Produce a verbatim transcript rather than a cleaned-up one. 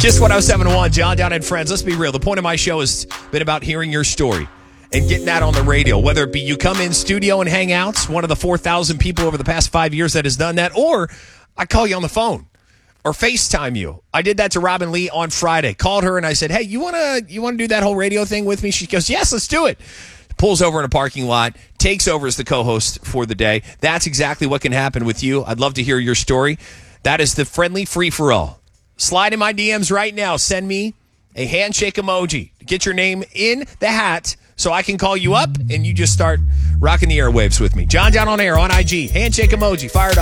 Kiss one oh seven point one, John Down and Friends. Let's be real. The point of my show has been about hearing your story and getting that on the radio, whether it be you come in studio and hang out, one of the four thousand people over the past five years that has done that, or I call you on the phone or FaceTime you. I did that to Robin Lee on Friday. Called her and I said, hey, you want to you want to do that whole radio thing with me? She goes, yes, let's do it. Pulls over in a parking lot, takes over as the co-host for the day. That's exactly what can happen with you. I'd love to hear your story. That is the friendly free-for-all. Slide in my D Ms right now. Send me a handshake emoji. Get your name in the hat so I can call you up and you just start rocking the airwaves with me. John Down on air on I G. Handshake emoji. Fired up.